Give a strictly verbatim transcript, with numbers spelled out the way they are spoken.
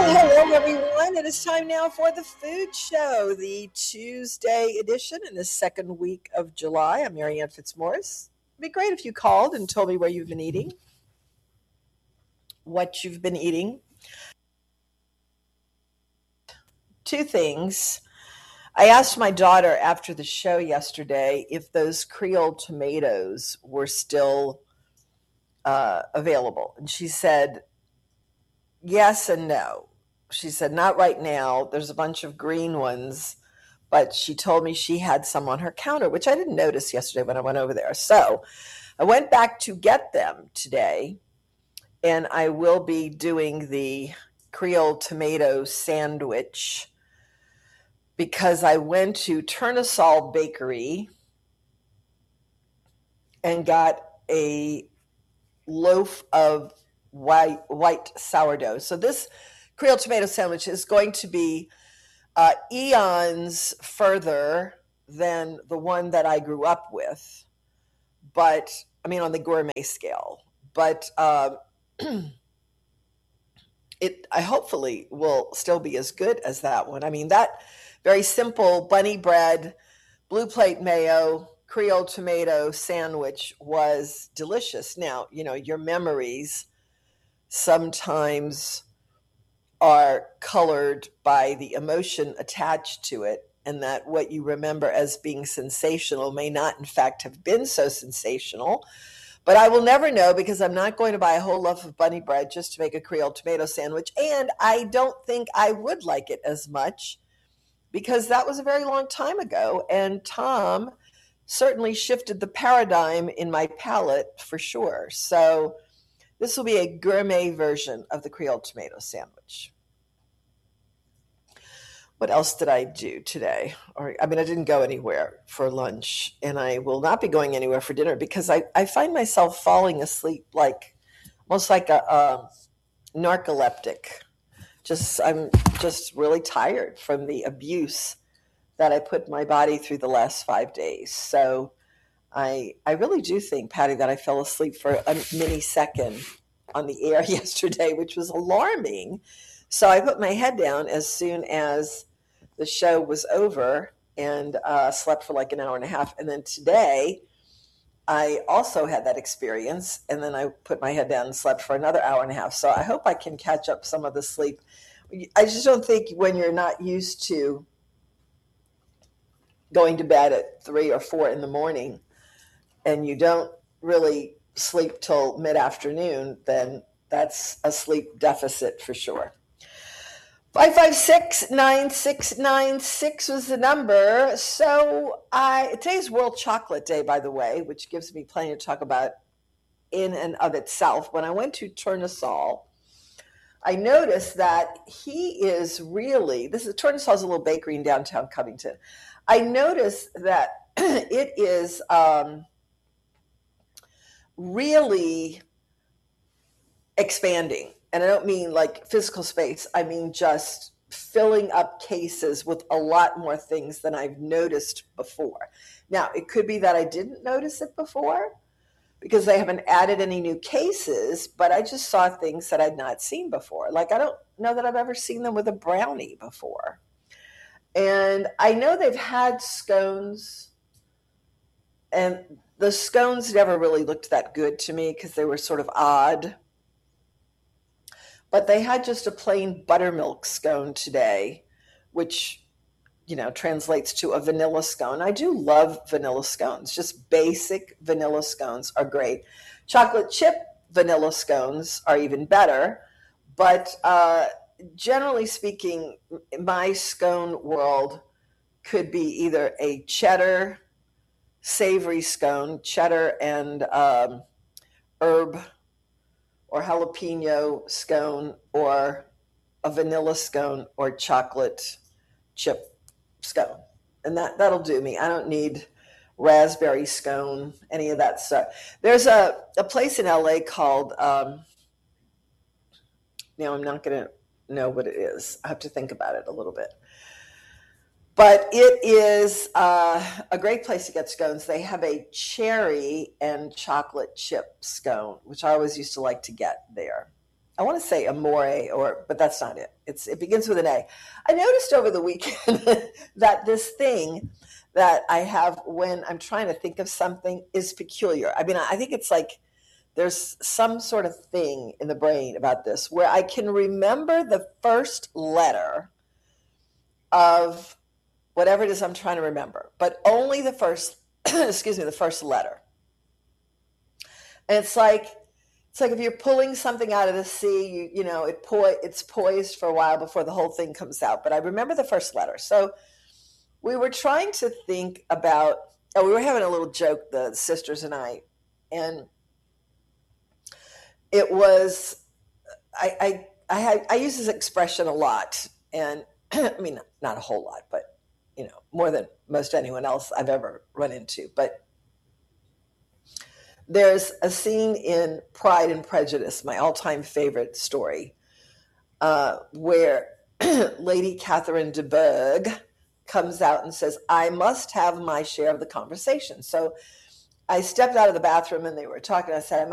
Hello, everyone. It is time now for the Food Show, the Tuesday edition in the second week of July. I'm Marianne Fitzmaurice. It'd be great if you called and told me where you've been eating, what you've been eating. Two things. I asked my daughter after the show yesterday if those Creole tomatoes were still uh, available. And she said yes and no. She said, not right now. There's a bunch of green ones, but she told me she had some on her counter, which I didn't notice yesterday when I went over there. So I went back to get them today, and I will be doing the Creole tomato sandwich because I went to Turnasol Bakery and got a loaf of white, white sourdough. So this Creole tomato sandwich is going to be uh, eons further than the one that I grew up with, but I mean on the gourmet scale. But uh, it, I hopefully will still be as good as that one. I mean that very simple bunny bread, blue plate mayo, Creole tomato sandwich was delicious. Now you know your memories sometimes are colored by the emotion attached to it, and that what you remember as being sensational may not in fact have been so sensational. But I will never know because I'm not going to buy a whole loaf of bunny bread just to make a Creole tomato sandwich, and I don't think I would like it as much because that was a very long time ago, and Tom certainly shifted the paradigm in my palate for sure. So this will be a gourmet version of the Creole tomato sandwich. What else did I do today? Or I mean, I didn't go anywhere for lunch, and I will not be going anywhere for dinner because I, I find myself falling asleep like almost like a, a narcoleptic. Just I'm just really tired from the abuse that I put my body through the last five days. So I I really do think, Patty, that I fell asleep for a mini second on the air yesterday, which was alarming. So I put my head down as soon as the show was over and uh, slept for like an hour and a half. And then today, I also had that experience. And then I put my head down and slept for another hour and a half. So I hope I can catch up some of the sleep. I just don't think when you're not used to going to bed at three or four in the morning and you don't really sleep till mid-afternoon, then that's a sleep deficit for sure. five five six, nine six nine six was the number. So I today's World Chocolate Day, by the way, which gives me plenty to talk about in and of itself. When I went to Turnasol, I noticed that he is really, this is Turnasol's a little bakery in downtown Covington. I noticed that it is um, really expanding. And I don't mean like physical space. I mean just filling up cases with a lot more things than I've noticed before. Now, it could be that I didn't notice it before because they haven't added any new cases, but I just saw things that I'd not seen before. Like I don't know that I've ever seen them with a brownie before. And I know they've had scones, and the scones never really looked that good to me because they were sort of odd. But they had just a plain buttermilk scone today, which, you know, translates to a vanilla scone. I do love vanilla scones. Just basic vanilla scones are great. Chocolate chip vanilla scones are even better. But uh, generally speaking, my scone world could be either a cheddar savory scone, cheddar and um, herb or jalapeno scone, or a vanilla scone, or chocolate chip scone. And that, that'll do me. I don't need raspberry scone, any of that stuff. There's a, a place in L A called, um, now I'm not going to know what it is. I have to think about it a little bit. But it is uh, a great place to get scones. They have a cherry and chocolate chip scone, which I always used to like to get there. I want to say amore, or but that's not it. It's it begins with an A. I noticed over the weekend that this thing that I have when I'm trying to think of something is peculiar. I mean, I think it's like there's some sort of thing in the brain about this where I can remember the first letter of whatever it is I'm trying to remember, but only the first, excuse me, the first letter. And it's like it's like if you're pulling something out of the sea, you you know, it po- it's poised for a while before the whole thing comes out. But I remember the first letter. So we were trying to think about, oh, we were having a little joke, the sisters and I, and it was, I I I, had, I use this expression a lot, and I mean, not a whole lot, but you know, more than most anyone else I've ever run into. But there's a scene in Pride and Prejudice, my all-time favorite story, uh, where Lady Catherine de Bourgh comes out and says, I must have my share of the conversation. So I stepped out of the bathroom and they were talking. I said, I